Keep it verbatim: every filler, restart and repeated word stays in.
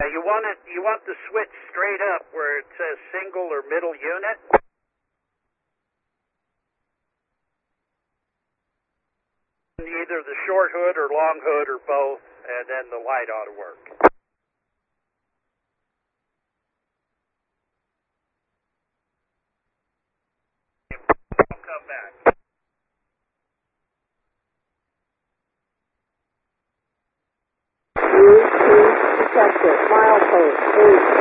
you want it, you want the switch straight up where it says single or middle unit. Either the short hood or long hood or both, and then the light ought to work. I'll come back. Use to detector. Milepost eight